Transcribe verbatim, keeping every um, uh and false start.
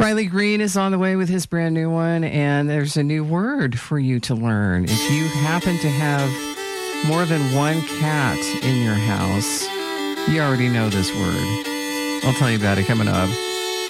Riley Green is on the way with his brand new one, and there's a new word for you to learn. If you happen to have more than one cat in your house, you already know this word. I'll tell you about it coming up.